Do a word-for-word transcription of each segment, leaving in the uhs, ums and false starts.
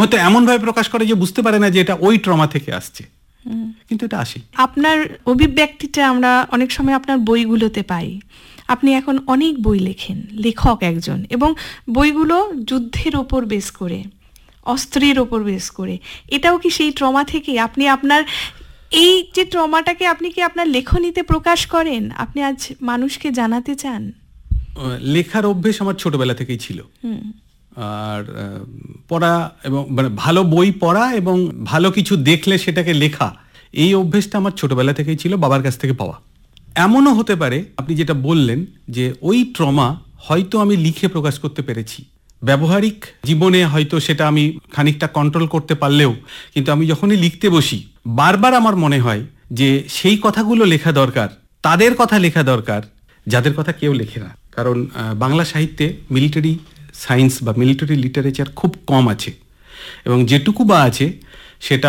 হয়তো এমনভাবে প্রকাশ করে যে বুঝতে পারে না যে এটা ওই ট্রমা থেকে আসছে, কিন্তু এটা আসে। আপনার অভিব্যক্তিটা আমরা অনেক সময় আপনার বইগুলোতে পাই। আপনি এখন অনেক বই লেখেন, লেখক একজন, এবং বইগুলো যুদ্ধের ওপর বেস করে, অস্ত্রের ওপর বেস করে। এটাও কি সেই ট্রমা থেকে আপনি আপনার এই যে ট্রমাটাকে আপনি কি আপনার লেখনীতে প্রকাশ করেন, আপনি আজ মানুষকে জানাতে চান? লেখার অভ্যেস আমার ছোটবেলা থেকেই ছিল, আর পড়া এবং মানে ভালো বই পড়া এবং ভালো কিছু দেখলে সেটাকে লেখা, এই অভ্যেসটা আমার ছোটবেলা থেকেই ছিল, বাবার কাছ থেকে পাওয়া। এমনও হতে পারে আপনি যেটা বললেন যে ওই ট্রমা হয়তো আমি লিখে প্রকাশ করতে পেরেছি, ব্যবহারিক জীবনে হয়তো সেটা আমি খানিকটা কন্ট্রোল করতে পারলেও, কিন্তু আমি যখনই লিখতে বসি বারবার আমার মনে হয় যে সেই কথাগুলো লেখা দরকার, তাদের কথা লেখা দরকার যাদের কথা কেউ লেখে না। কারণ বাংলা সাহিত্যে মিলিটারি সায়েন্স বা মিলিটারি লিটারেচার খুব কম আছে, এবং যেটুকু বা আছে সেটা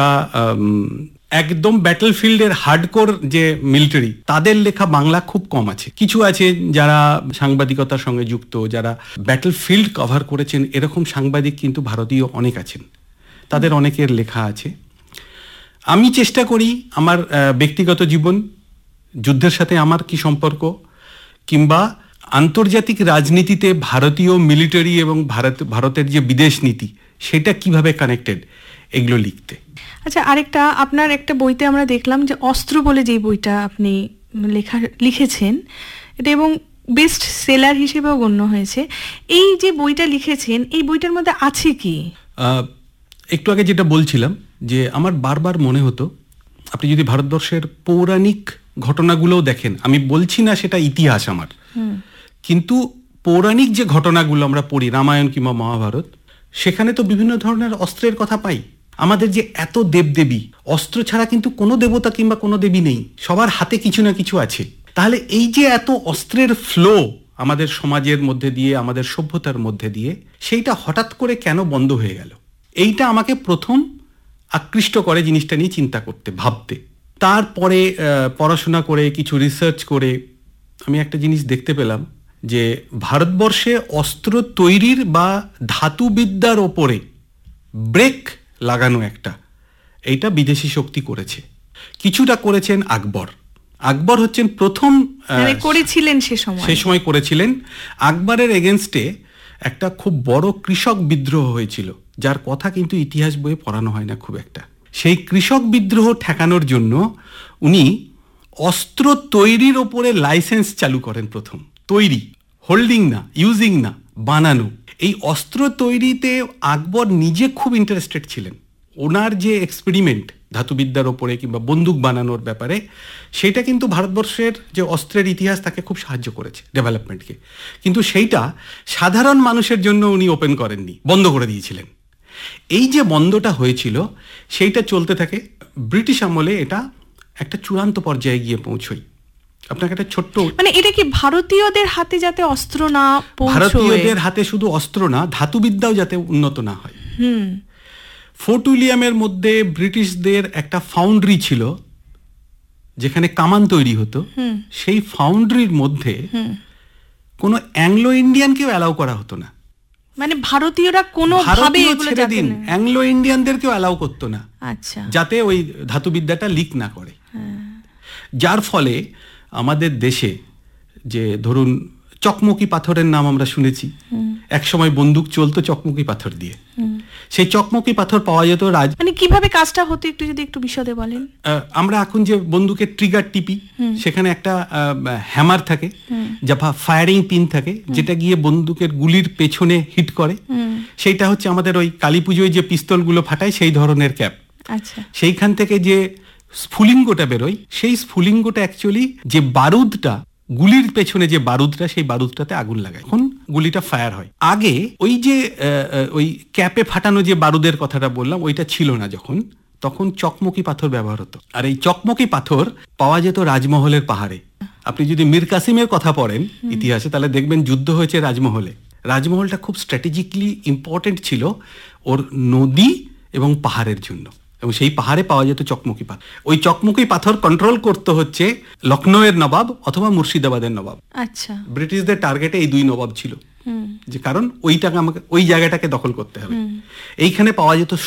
একদম ব্যাটলফিল্ডের হার্ডকোর যে মিলিটারি, তাদের লেখা বাংলা খুব কম আছে। কিছু আছে যারা সাংবাদিকতার সঙ্গে যুক্ত, যারা ব্যাটলফিল্ড কভার করেছেন, এরকম সাংবাদিক কিন্তু ভারতীয় অনেক আছেন, তাদের অনেকের লেখা আছে। আমি চেষ্টা করি আমার ব্যক্তিগত জীবন, যুদ্ধের সাথে আমার কি সম্পর্ক, কিংবা আন্তর্জাতিক রাজনীতিতে ভারতীয় মিলিটারি এবং ভারত ভারতের যে বিদেশ নীতি সেটা কিভাবে কানেক্টেড, এগুলো লিখতে। আচ্ছা, আরেকটা আপনার একটা বইতে আমরা দেখলাম যে অস্ত্র বলে যে বইটা আপনি লেখা লিখেছেন, এটা এবং বেস্ট সেলার হিসেবেও গণ্য হয়েছে। এই যে বইটা লিখেছেন, এই বইটার মধ্যে আছে কি? একটু আগে যেটা বলছিলাম যে আমার বারবার মনে হতো, আপনি যদি ভারতবর্ষের পৌরাণিক ঘটনাগুলোও দেখেন, আমি বলছি না সেটা ইতিহাস আমার, কিন্তু পৌরাণিক যে ঘটনাগুলো আমরা পড়ি, রামায়ণ কিংবা মহাভারত, সেখানে তো বিভিন্ন ধরনের অস্ত্রের কথা পাই। আমাদের যে এত দেবদেবী, অস্ত্র ছাড়া কিন্তু কোনো দেবতা কিংবা কোনো দেবী নেই, সবার হাতে কিছু না কিছু আছে। তাহলে এই যে এত অস্ত্রের ফ্লো আমাদের সমাজের মধ্যে দিয়ে, আমাদের সভ্যতার মধ্যে দিয়ে, সেইটা হঠাৎ করে কেন বন্ধ হয়ে গেল, এইটা আমাকে প্রথম আকৃষ্ট করে জিনিসটা নিয়ে চিন্তা করতে, ভাবতে। তারপরে পড়াশোনা করে, কিছু রিসার্চ করে আমি একটা জিনিস দেখতে পেলাম যে ভারতবর্ষে অস্ত্র তৈরির বা ধাতুবিদ্যার ওপরে ব্রেক লাগানো একটা, এইটা বিদেশি শক্তি করেছে। কিছুটা করেছেন আকবর। আকবর হচ্ছেন প্রথম করেছিলেন সে সময় সে সময় করেছিলেন। আকবরের এগেনস্টে একটা খুব বড় কৃষক বিদ্রোহ হয়েছিল, যার কথা কিন্তু ইতিহাস বইয়ে পড়ানো হয় না খুব একটা। সেই কৃষক বিদ্রোহ ঠেকানোর জন্য উনি অস্ত্র তৈরির ওপরে লাইসেন্স চালু করেন প্রথম। তৈরি, হোল্ডিং না, ইউজিং না, বানানো। এই অস্ত্র তৈরিতে আকবর নিজে খুব ইন্টারেস্টেড ছিলেন। ওনার যে এক্সপেরিমেন্ট ধাতুবিদ্যার ওপরে কিংবা বন্দুক বানানোর ব্যাপারে, সেটা কিন্তু ভারতবর্ষের যে অস্ত্রের ইতিহাস তাকে খুব সাহায্য করেছে, ডেভেলপমেন্টকে। কিন্তু সেইটা সাধারণ মানুষের জন্য উনি ওপেন করেননি, বন্ধ করে দিয়েছিলেন। এই যে বন্ধটা হয়েছিল, সেইটা চলতে থাকে। ব্রিটিশ আমলে এটা একটা চূড়ান্ত পর্যায়ে গিয়ে পৌঁছয়। আপনাকে একটা ছোট্ট, মানে এটা কি ভারতীয়দের হাতে যাতে অস্ত্র না পৌঁছয়, ভারতীয়দের হাতে শুধু অস্ত্র না, ধাতুবিদ্যাও যাতে উন্নত না হয়। হুম ফোর্ট উইলিয়ামের মধ্যে ব্রিটিশদের একটা ফাউন্ড্রি ছিল যেখানে কামান তৈরি হতো। সেই ফাউন্ড্রির মধ্যে কোনো অ্যাংলো ইন্ডিয়ানকেও অ্যালাউ করা হতো না। মানে ভারতীয়রা কোনো ভাবে এগুলো ছেড়ে দিন, অ্যাংলো ইন্ডিয়ানদেরকেও অ্যালাউ করতো না, আচ্ছা, যাতে ওই ধাতুবিদ্যাটা লিক না করে। যার ফলে আমাদের দেশে যে ধরুন চকমকি পাথরের নাম আমরা শুনেছি, এক সময় বন্দুক চলতো চকমকি পাথর দিয়ে। সেই চকমকি পাথর পাওয়া যেত রাজ, মানে কিভাবে কাজটা হতো একটু যদি একটু বিশদে বলেন। আমরা এখন যে বন্দুকের ট্রিগার টিপি, সেখানে একটা হ্যামার থাকে, যা ফায়ারিং পিন থাকে, যেটা গিয়ে বন্দুকের গুলির পেছনে হিট করে। সেইটা হচ্ছে আমাদের ওই কালী পুজোয় যে পিস্তলগুলো ফাটায় সেই ধরনের ক্যাপ। আচ্ছা, সেইখান থেকে যে স্ফুলিঙ্গটা বেরোয়, সেই স্ফুলিঙ্গটা অ্যাকচুয়ালি যে বারুদটা, গুলির পেছনে যে বারুদটা, সেই বারুদটাতে আগুন লাগায়, এখন গুলিটা ফায়ার হয়। আগে ওই যে ওই ক্যাপে ফাটানো যে বারুদের কথাটা বললাম, ওইটা ছিল না যখন, তখন চকমকি পাথর ব্যবহার হতো। আর এই চকমকি পাথর পাওয়া যেত রাজমহলের পাহাড়ে। আপনি যদি মীর কাসিমের কথা পড়েন ইতিহাসে, তাহলে দেখবেন যুদ্ধ হয়েছে রাজমহলে। রাজমহলটা খুব স্ট্র্যাটেজিক্যালি ইম্পর্টেন্ট ছিল ওর নদী এবং পাহাড়ের জন্য, এবং সেই পাহাড়ে পাওয়া যেত চকমকি পাথর। ওই চকমকি পাথর কন্ট্রোল করতে হচ্ছে লখনৌয়ের নবাব অথবা মুর্শিদাবাদের নবাব। আচ্ছা, ব্রিটিশদের টার্গেটে এই দুই নবাব ছিল, যে কারণ ওইটাকে আমাকে ওই জায়গাটাকে দখল করতে হবে। এইখানে পাওয়া যেত